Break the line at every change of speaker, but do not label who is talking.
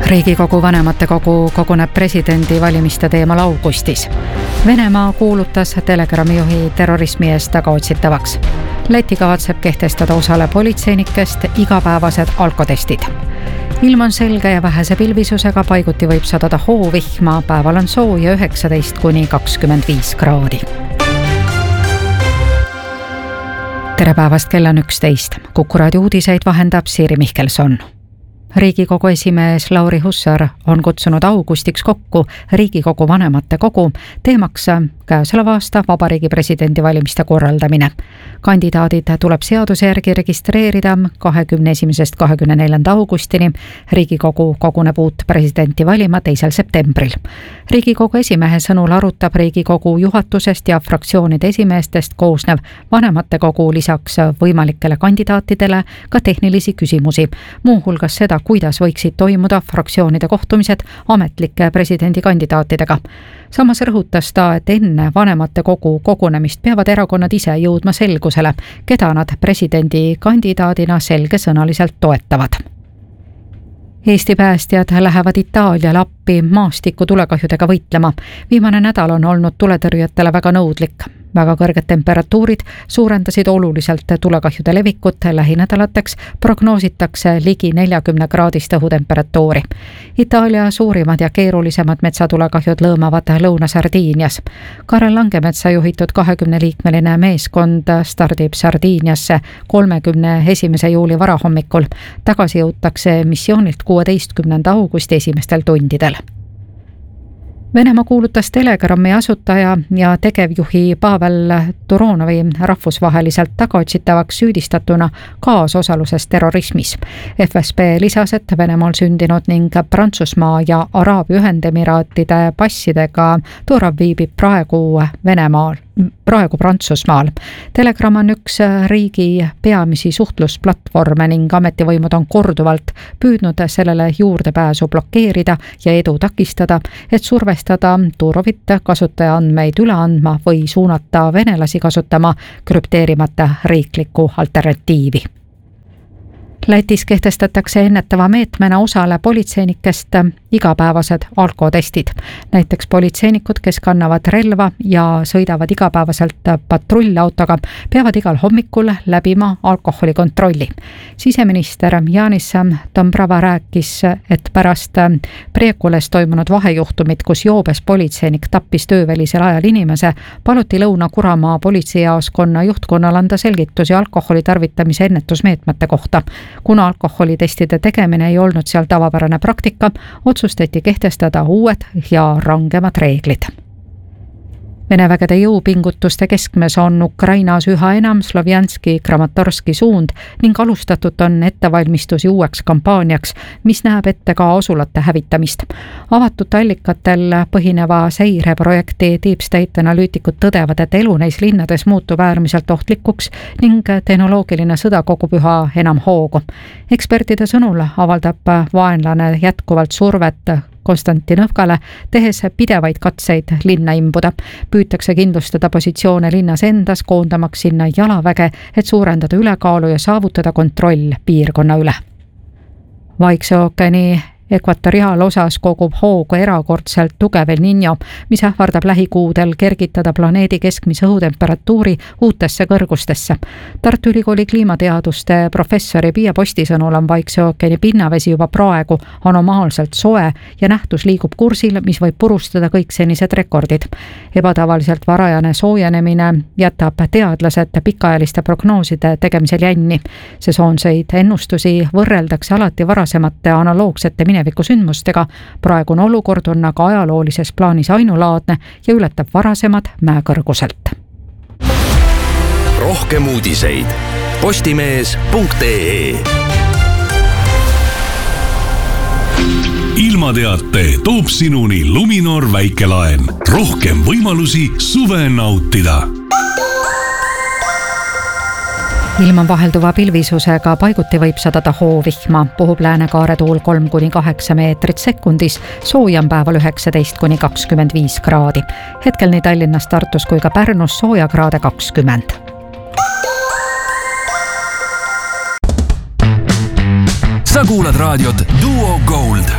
Riigikogu vanematekogu koguneb presidendivalimiste teemal augustis. Venemaa kuulutas Telegrami juhi terrorismi eest tagaotsitavaks. Läti kavatseb kehtestada osale politseinikest igapäevased alkotestid. Ilm on selge ja vähese pilvisusega, paiguti võib sadada hoovihma, päeval on sooja 19–25 kraadi. Tere päevast, kell on 11. Kuku raadio uudiseid vahendab Siiri Mihkelson. Riigikogu esimees Lauri Hussar on kutsunud augustiks kokku Riigikogu vanematekogu, teemaks käesoleva aasta vabariigi presidendivalimiste korraldamine. Kandidaadid tuleb seaduse järgi registreerida 21.–24. augustini. Riigikogu koguneb uut presidenti valima 2. septembril. Riigikogu esimehe sõnul arutab Riigikogu juhatusest ja fraktsioonide esimeestest koosnev vanematekogu lisaks võimalikele kandidaatidele ka tehnilisi küsimusi, muuhulgas seda, kuidas võiksid toimuda fraktsioonide kohtumised ametlike presidendikandidaatidega. Samas rõhutas ta, et enne vanematekogu kogunemist peavad erakonnad ise jõudma selgusele, keda nad presidendikandidaadina selgesõnaliselt toetavad. Eesti päästjad lähevad Itaaliale appi maastiku tulekahjudega võitlema. Viimane nädal on olnud tuletõrjatele väga nõudlik. Väga kõrged temperatuurid suurendasid oluliselt tulekahjude levikut. Lähinädalateks prognoositakse ligi 40-kraadist õhutemperatuuri. Itaalia suurimad ja keerulisemad metsatulekahjud lõõmavad Lõuna-Sardiinias. Karel Langemetsa juhitud 20-liikmeline meeskond stardib Sardiiniasse 31. juuli varahommikul. Tagasi jõutakse missioonilt 16. augusti esimestel tundidel. Venemaa kuulutas Telegrami asutaja ja tegevjuhi Pavel Turonovi rahvusvaheliselt tagaotsitavaks süüdistatuna kaasosaluses terrorismis. FSB lisas, et Venemaal sündinud ning Prantsusmaa ja Araabia Ühendemiraatide passidega Turov viibib praegu Prantsusmaal. Telegram on üks riigi peamisi suhtlusplatvorme ning ametivõimud on korduvalt püüdnud sellele juurdepääsu blokeerida ja edu takistada, et survestada Turovit kasutaja andmeid üle andma või suunata venelasi kasutama krüpteerimata riiklikku alternatiivi. Lätis kehtestatakse ennetava meetmena osale politseinikest igapäevased alkotestid. Näiteks politseinikud, kes kannavad relva ja sõidavad igapäevaselt patrullautoga, peavad igal hommikul läbima alkoholikontrolli. Siseminister Janis Dombrava rääkis, et pärast Priekules toimunud vahejuhtumit, kus joobes politseinik tappis töövälisel ajal inimese, paluti Lõuna-Kuramaa politseijaoskonna juhtkonnal anda selgitusi alkoholi tarvitamise ennetusmeetmete kohta. Kuna alkoholitestide tegemine ei olnud seal tavapärane praktika, otsustati kehtestada uued ja rangemad reeglid. Vene vägede jõupingutuste keskmes on Ukrainas üha enam Slovjanski Kramatorski suund ning alustatud on ettevalmistusi uueks kampaaniaks, mis näeb ette ka asulate hävitamist. Avatud allikatel põhineva seireprojekti Deep State analüütikud tõdevad, et elu neis linnades muutub äärmiselt ohtlikuks ning tehnoloogiline sõda kogub üha enam hoogu. Ekspertide sõnul avaldab vaenlane jätkuvalt survet Konstantinovkale, tehes pidevaid katseid linna imbuda. Püütakse kindlustada positsioone linnas endas, koondamaks sinna jalaväge, et suurendada ülekaalu ja saavutada kontroll piirkonna üle. Vaikse ookeani ekvatoriaalosas kogub hoogu erakordselt tugev El Niño, mis ähvardab lähikuudel kergitada planeedi keskmise õhutemperatuuri uutesse kõrgustesse. Tartu Ülikooli kliimateaduste professori Piia Posti sõnul on Vaikse ookeani pinnavesi juba praegu anomaalselt soe ja nähtus liigub kursil, mis võib purustada kõik senised rekordid. Ebatavaliselt varajane soojenemine jätab teadlased pikaajaliste prognooside tegemisel jänni. Sesoonseid ennustusi võrreldakse alati varasemate analoogsete minevikusündmustega. Praegune olukord on aga ajaloolises plaanis ainulaadne ja ületab varasemad mäekõrguselt.
Rohkem uudiseid postimees.ee. Ilmateate toob sinuni Luminor väikelaen. Rohkem võimalusi suve nautida.
Ilman vahelduva pilvisusega paiguti võib sadada hoovihma, puhub läänekaare tuul 3–8 meetrit sekundis, sooja on päeval 19–25 kraadi. Hetkel nii Tallinnas, Tartus kui ka Pärnus sooja kraade 20.
Sa kuulad raadiot Duo Gold.